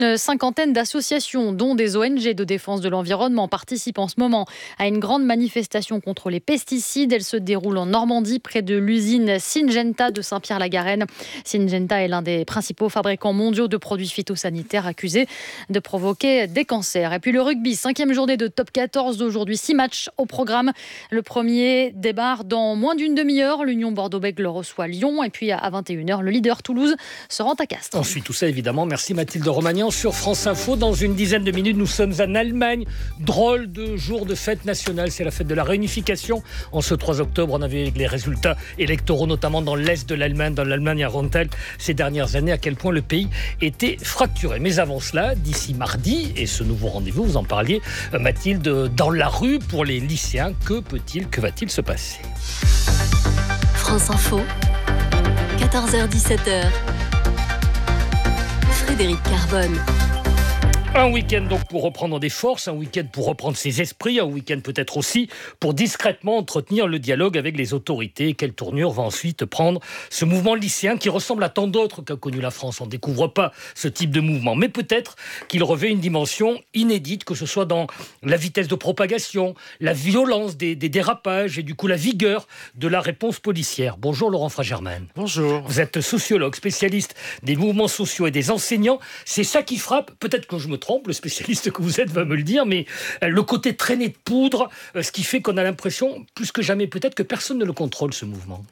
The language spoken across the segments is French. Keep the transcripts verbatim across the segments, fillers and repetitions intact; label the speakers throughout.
Speaker 1: Une cinquantaine d'associations, dont des O N G de défense de l'environnement, participent en ce moment à une grande manifestation contre les pesticides. Elle se déroule en Normandie, près de l'usine Syngenta de Saint-Pierre-la-Garenne. Syngenta est l'un des principaux fabricants mondiaux de produits phytosanitaires, accusés de provoquer des cancers. Et puis le rugby, cinquième journée de top quatorze d'aujourd'hui, six matchs au programme. Le premier démarre dans moins d'une demi-heure. L'Union Bordeaux-Bègles reçoit Lyon. Et puis à vingt et une heures, le leader Toulouse se rend à Castres.
Speaker 2: On suit tout ça évidemment. Merci Mathilde Romagnan sur France Info. Dans une dizaine de minutes, nous sommes en Allemagne. Drôle de jour de fête nationale. C'est la fête de la réunification. En ce trois octobre, on avait les résultats électoraux, notamment dans l'est de l'Allemagne, dans l'Allemagne orientale, ces dernières années, à quel point le pays était fracturé. Mais avant cela, d'ici mardi, et ce nouveau rendez-vous, vous en parliez, Mathilde, dans la rue pour les lycéens, que peut-il, que va-t-il se passer ?
Speaker 3: France Info, quatorze heures dix-sept heures. Frédéric Carbone.
Speaker 2: Un week-end donc pour reprendre des forces, un week-end pour reprendre ses esprits, un week-end peut-être aussi pour discrètement entretenir le dialogue avec les autorités. Quelle tournure va ensuite prendre ce mouvement lycéen qui ressemble à tant d'autres qu'a connu la France. On ne découvre pas ce type de mouvement, mais peut-être qu'il revêt une dimension inédite, que ce soit dans la vitesse de propagation, la violence des, des dérapages et du coup la vigueur de la réponse policière. Bonjour Laurent Fragerman.
Speaker 4: Bonjour.
Speaker 2: Vous êtes sociologue, spécialiste des mouvements sociaux et des enseignants. C'est ça qui frappe, peut-être que je me trompe, le spécialiste que vous êtes va me le dire, mais le côté traîné de poudre, ce qui fait qu'on a l'impression, plus que jamais peut-être, que personne ne le contrôle, ce mouvement.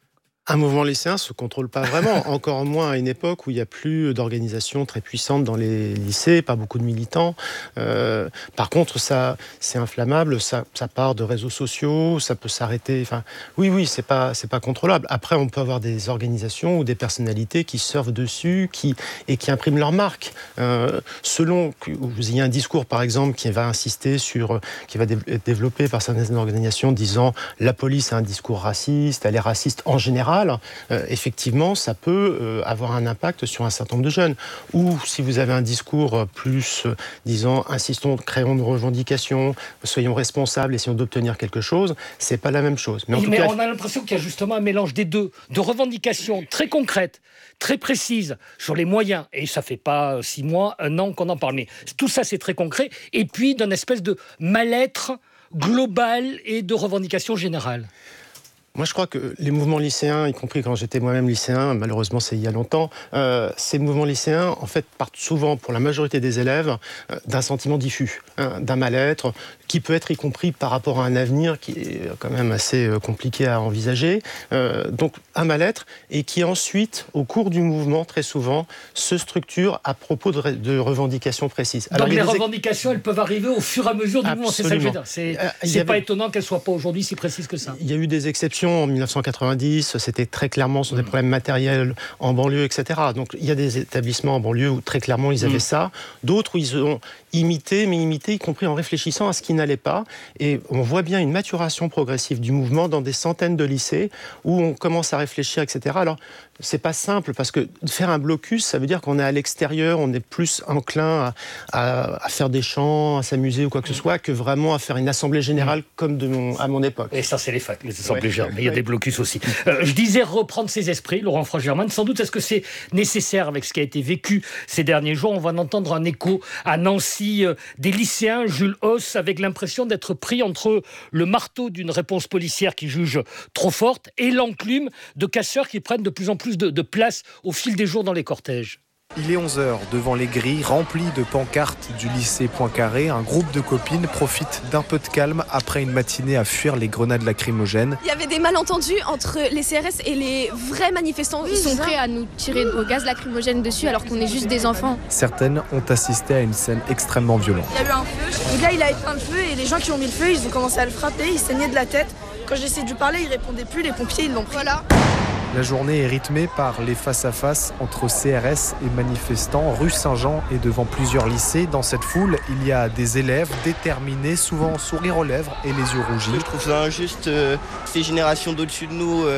Speaker 4: Un mouvement lycéen ne se contrôle pas vraiment, encore moins à une époque où il n'y a plus d'organisation très puissante dans les lycées, pas beaucoup de militants. Euh, par contre, ça, c'est inflammable, ça, ça part de réseaux sociaux, ça peut s'arrêter. Enfin, oui, oui, c'est pas, c'est pas contrôlable. Après, on peut avoir des organisations ou des personnalités qui surfent dessus, qui et qui impriment leur marque. Euh, selon il y a un discours, par exemple, qui va insister sur, qui va être développé par certaines organisations, disant la police a un discours raciste, elle est raciste en général. Euh, effectivement, ça peut euh, avoir un impact sur un certain nombre de jeunes. Ou si vous avez un discours plus, euh, disant, insistons, créons de revendications, soyons responsables, essayons d'obtenir quelque chose, c'est pas la même chose.
Speaker 2: Mais, en tout mais cas, on a l'impression qu'il y a justement un mélange des deux, de revendications très concrètes, très précises sur les moyens. Et ça fait pas six mois, un an qu'on en parle. Mais tout ça, c'est très concret. Et puis, d'une espèce de mal-être global et de revendication générale.
Speaker 4: Moi, je crois que les mouvements lycéens, y compris quand j'étais moi-même lycéen, malheureusement c'est il y a longtemps, euh, ces mouvements lycéens, en fait, partent souvent, pour la majorité des élèves, euh, d'un sentiment diffus, hein, d'un mal-être, qui peut être y compris par rapport à un avenir qui est quand même assez euh, compliqué à envisager. Euh, donc, un mal-être, et qui ensuite, au cours du mouvement, très souvent, se structure à propos de, de revendications précises.
Speaker 2: Alors, donc les revendications, elles peuvent arriver au fur et à mesure du mouvement, c'est ça que je veux dire. C'est, euh, c'est avait... pas étonnant qu'elles ne soient pas aujourd'hui si précises que ça.
Speaker 4: Il y a eu des exceptions. En dix-neuf cent quatre-vingt-dix, c'était très clairement sur des problèmes matériels en banlieue, et cetera. Donc il y a des établissements en banlieue où très clairement ils avaient mmh. ça. D'autres où ils ont imité, mais imité y compris en réfléchissant à ce qui n'allait pas. Et on voit bien une maturation progressive du mouvement dans des centaines de lycées où on commence à réfléchir, et cetera. Alors c'est pas simple parce que faire un blocus, ça veut dire qu'on est à l'extérieur, on est plus enclin à, à, à faire des chants, à s'amuser ou quoi que ce soit, que vraiment à faire une assemblée générale comme de mon, à mon époque.
Speaker 2: Et ça, c'est les facs, les assemblées générales. Mais il y a des blocus aussi. Euh, je disais reprendre ses esprits, Laurent Fragerman. Sans doute, est-ce que c'est nécessaire avec ce qui a été vécu ces derniers jours ? On va en entendre un écho à Nancy euh, des lycéens, Jules Hauss, avec l'impression d'être pris entre le marteau d'une réponse policière qui juge trop forte et l'enclume de casseurs qui prennent de plus en plus de, de place au fil des jours dans les cortèges.
Speaker 5: Il est onze heures, devant les grilles remplies de pancartes du lycée Poincaré. Un groupe de copines profite d'un peu de calme après une matinée à fuir les grenades lacrymogènes.
Speaker 6: Il y avait des malentendus entre les C R S et les vrais manifestants.
Speaker 7: Ils sont prêts à nous tirer au gaz lacrymogène dessus alors qu'on est juste des enfants.
Speaker 5: Certaines ont assisté à une scène extrêmement violente.
Speaker 8: Il y a eu un feu, le gars il a éteint le feu et les gens qui ont mis le feu, ils ont commencé à le frapper, il saignait de la tête. Quand j'ai essayé de lui parler, il répondait plus, les pompiers ils l'ont pris. Voilà.
Speaker 5: La journée est rythmée par les face-à-face entre C R S et manifestants rue Saint-Jean et devant plusieurs lycées. Dans cette foule, il y a des élèves déterminés, souvent sourire aux lèvres et les yeux rougis.
Speaker 9: Je trouve ça injuste, euh, ces générations d'au-dessus de nous, euh,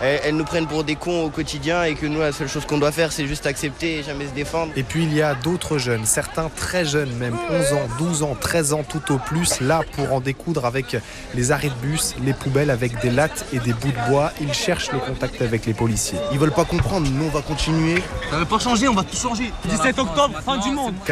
Speaker 9: elles, elles nous prennent pour des cons au quotidien et que nous, la seule chose qu'on doit faire, c'est juste accepter et jamais se défendre.
Speaker 5: Et puis il y a d'autres jeunes, certains très jeunes, même onze ans, douze ans, treize ans tout au plus, là pour en découdre avec les arrêts de bus, les poubelles avec des lattes et des bouts de bois. Ils cherchent le contact avec les policiers.
Speaker 10: Ils veulent pas comprendre, nous on va continuer.
Speaker 11: Ça va pas changer, on va tout changer. dix-sept octobre, fin du monde.